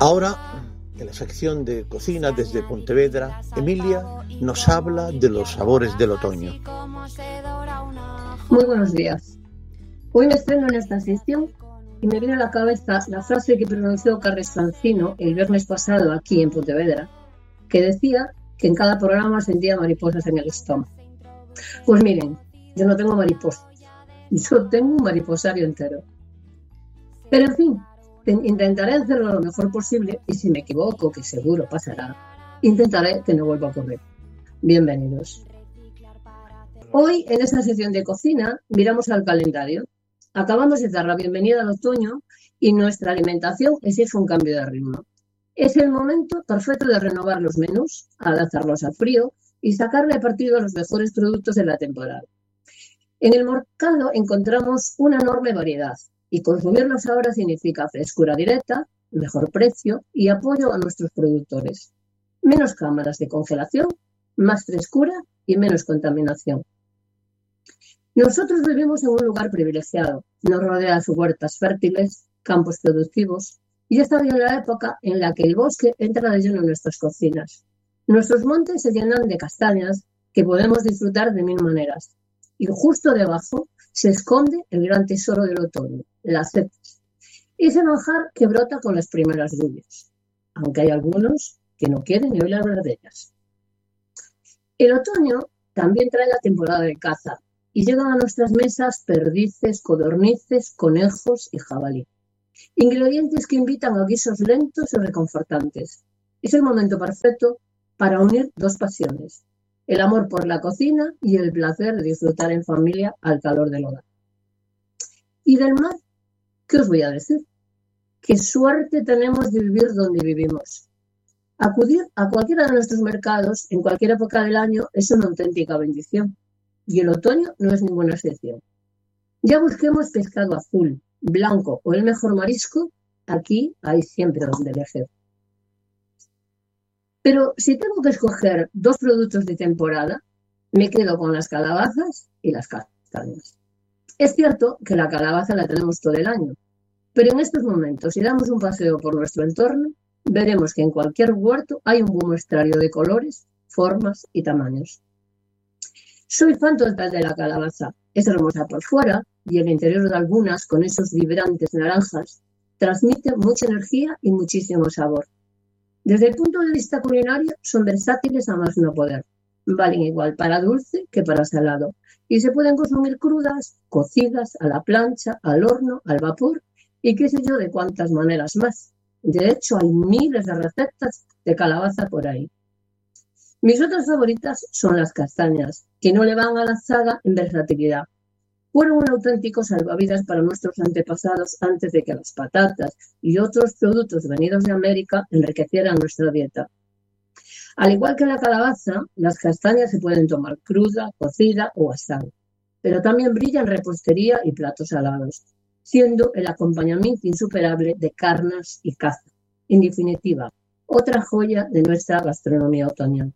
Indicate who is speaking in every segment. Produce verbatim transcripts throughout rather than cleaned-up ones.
Speaker 1: Ahora, en la sección de cocina desde Pontevedra, Emilia nos habla de los sabores del otoño.
Speaker 2: Muy buenos días. Hoy me estreno en esta sección y me viene a la cabeza la frase que pronunció Carles Francino el viernes pasado aquí en Pontevedra, que decía que en cada programa sentía mariposas en el estómago. Pues miren, yo no tengo mariposas, yo tengo un mariposario entero. Pero en fin, intentaré hacerlo lo mejor posible y si me equivoco, que seguro pasará, intentaré que no vuelva a ocurrir. Bienvenidos. Hoy, en esta sección de cocina, miramos al calendario. Acabamos de dar la bienvenida al otoño y nuestra alimentación exige un cambio de ritmo. Es el momento perfecto de renovar los menús, adaptarlos al frío y sacarle partido a los mejores productos de la temporada. En el mercado encontramos una enorme variedad y consumirlos ahora significa frescura directa, mejor precio y apoyo a nuestros productores. Menos cámaras de congelación, más frescura y menos contaminación. Nosotros vivimos en un lugar privilegiado, nos rodea sus huertas fértiles, campos productivos, y esta es la época en la que el bosque entra de lleno en nuestras cocinas. Nuestros montes se llenan de castañas que podemos disfrutar de mil maneras, y justo debajo se esconde el gran tesoro del otoño, las setas, ese manjar que brota con las primeras lluvias, aunque hay algunos que no quieren ni oír hablar de ellas. El otoño también trae la temporada de caza, y llegan a nuestras mesas perdices, codornices, conejos y jabalí. Ingredientes que invitan a guisos lentos y reconfortantes. Es el momento perfecto para unir dos pasiones, el amor por la cocina y el placer de disfrutar en familia al calor del hogar. Y del mar, ¿qué os voy a decir? Qué suerte tenemos de vivir donde vivimos. Acudir a cualquiera de nuestros mercados en cualquier época del año es una auténtica bendición. Y el otoño no es ninguna excepción. Ya busquemos pescado azul, blanco o el mejor marisco, aquí hay siempre donde elegir. Pero si tengo que escoger dos productos de temporada, me quedo con las calabazas y las castañas. Es cierto que la calabaza la tenemos todo el año, pero en estos momentos, si damos un paseo por nuestro entorno, veremos que en cualquier huerto hay un buen muestrario de colores, formas y tamaños. Soy fan total de la calabaza. Es hermosa por fuera y el interior de algunas, con esos vibrantes naranjas, transmite mucha energía y muchísimo sabor. Desde el punto de vista culinario, son versátiles a más no poder. Valen igual para dulce que para salado y se pueden consumir crudas, cocidas, a la plancha, al horno, al vapor y qué sé yo de cuántas maneras más. De hecho, hay miles de recetas de calabaza por ahí. Mis otras favoritas son las castañas, que no le van a la zaga en versatilidad. Fueron un auténtico salvavidas para nuestros antepasados antes de que las patatas y otros productos venidos de América enriquecieran nuestra dieta. Al igual que la calabaza, las castañas se pueden tomar cruda, cocida o asada, pero también brillan en repostería y platos salados, siendo el acompañamiento insuperable de carnes y caza. En definitiva, otra joya de nuestra gastronomía otoñal.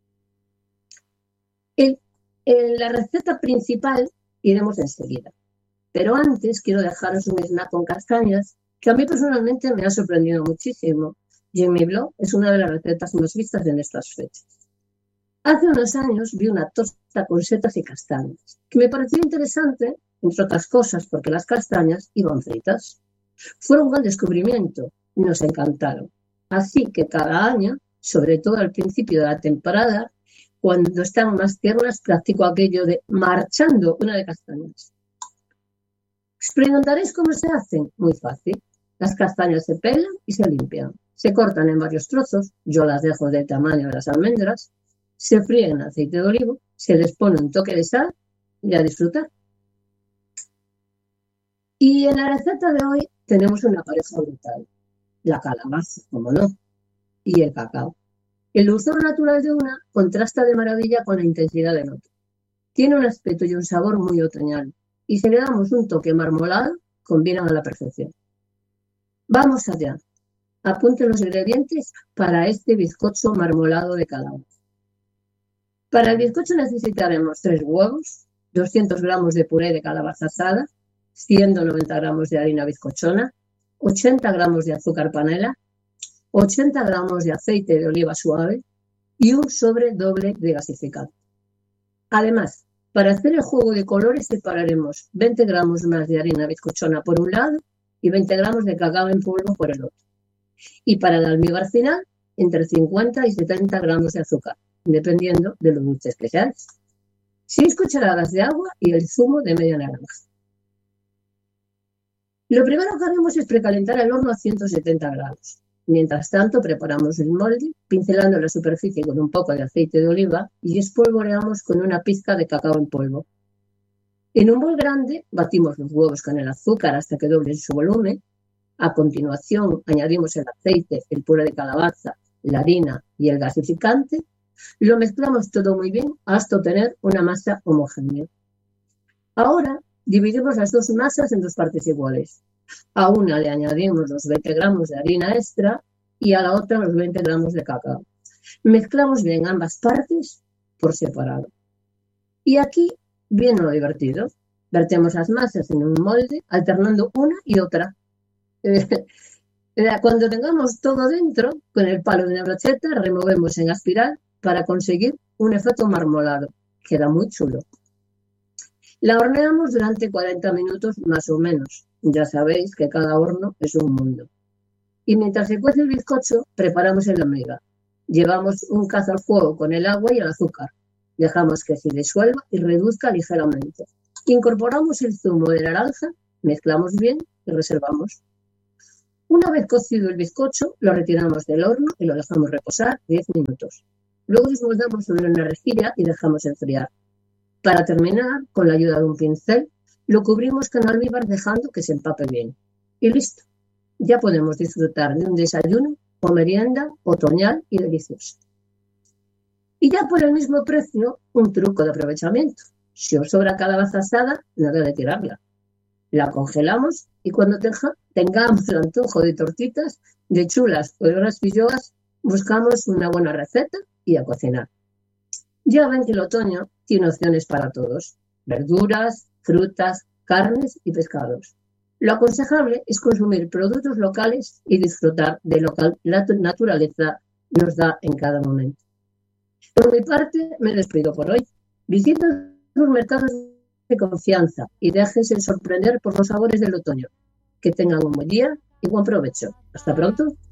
Speaker 2: En, en la receta principal iremos enseguida, pero antes quiero dejaros un snack con castañas que a mí personalmente me ha sorprendido muchísimo y en mi blog es una de las recetas más vistas en estas fechas. Hace unos años vi una tosta con setas y castañas que me pareció interesante, entre otras cosas porque las castañas iban fritas. Fue un gran descubrimiento y nos encantaron, así que cada año, sobre todo al principio de la temporada, cuando están más tiernas, practico aquello de marchando una de castañas. ¿Os preguntaréis cómo se hacen? Muy fácil. Las castañas se pelan y se limpian. Se cortan en varios trozos, yo las dejo del tamaño de las almendras, se fríen en aceite de olivo, se les pone un toque de sal y a disfrutar. Y en la receta de hoy tenemos una pareja brutal. La calabaza, como no, y el cacao. El dulzor natural de una contrasta de maravilla con la intensidad del otro. Tiene un aspecto y un sabor muy otoñal, y si le damos un toque marmolado, combinan a la perfección. Vamos allá. Apunten los ingredientes para este bizcocho marmolado de calabaza. Para el bizcocho necesitaremos tres huevos, doscientos gramos de puré de calabaza asada, ciento noventa gramos de harina bizcochona, ochenta gramos de azúcar panela, ochenta gramos de aceite de oliva suave y un sobre doble de gasificante. Además, para hacer el juego de colores separaremos veinte gramos más de harina bizcochona por un lado y veinte gramos de cacao en polvo por el otro. Y para el almíbar final, entre cincuenta y setenta gramos de azúcar, dependiendo de lo dulces que seáis. seis cucharadas de agua y el zumo de media naranja. Lo primero que haremos es precalentar el horno a ciento setenta grados. Mientras tanto, preparamos el molde, pincelando la superficie con un poco de aceite de oliva y espolvoreamos con una pizca de cacao en polvo. En un bol grande, batimos los huevos con el azúcar hasta que doblen su volumen. A continuación, añadimos el aceite, el puré de calabaza, la harina y el gasificante. Lo mezclamos todo muy bien hasta obtener una masa homogénea. Ahora, dividimos las dos masas en dos partes iguales. A una le añadimos los veinte gramos de harina extra y a la otra los veinte gramos de cacao. Mezclamos bien ambas partes por separado. Y aquí viene lo divertido. Vertemos las masas en un molde, alternando una y otra. Cuando tengamos todo dentro, con el palo de una brocheta removemos en espiral para conseguir un efecto marmolado. Queda muy chulo. La horneamos durante cuarenta minutos más o menos. Ya sabéis que cada horno es un mundo. Y mientras se cuece el bizcocho, preparamos el almíbar. Llevamos un cazo al fuego con el agua y el azúcar. Dejamos que se disuelva y reduzca ligeramente. Incorporamos el zumo de naranja, mezclamos bien y reservamos. Una vez cocido el bizcocho, lo retiramos del horno y lo dejamos reposar diez minutos. Luego desmoldamos sobre una rejilla y dejamos enfriar. Para terminar, con la ayuda de un pincel, lo cubrimos con almíbar dejando que se empape bien. Y listo. Ya podemos disfrutar de un desayuno o merienda otoñal y delicioso. Y ya por el mismo precio, un truco de aprovechamiento. Si os sobra calabaza asada, nada de tirarla. La congelamos y cuando tenga, tengamos el antojo de tortitas, de chulas o de unas filloas, buscamos una buena receta y a cocinar. Ya ven que el otoño tiene opciones para todos. Verduras, frutas, carnes y pescados. Lo aconsejable es consumir productos locales y disfrutar de lo que la naturaleza nos da en cada momento. Por mi parte, me despido por hoy. Visiten los mercados de confianza y déjense sorprender por los sabores del otoño. Que tengan un buen día y buen provecho. Hasta pronto.